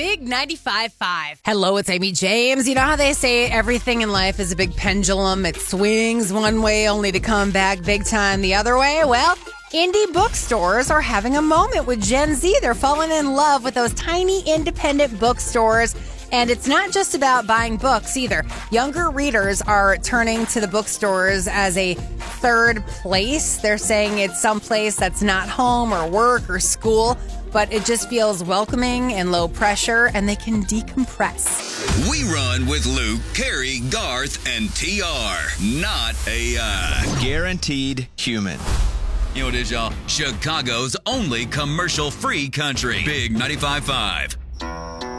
Big 95.5. Hello, it's Amy James. You know how they say everything in life is a big pendulum? It swings one way only to come back big time the other way. Well, indie bookstores are having a moment with Gen Z. They're falling in love with those tiny independent bookstores. And it's not just about buying books either. Younger readers are turning to the bookstores as a third place. They're saying it's someplace that's not home or work or school, but it just feels welcoming and low pressure, and they can decompress. We run with Luke, Carrie, Garth, and TR. Not AI. Guaranteed human. You know what it is, y'all? Chicago's only commercial-free country. Big 95.5.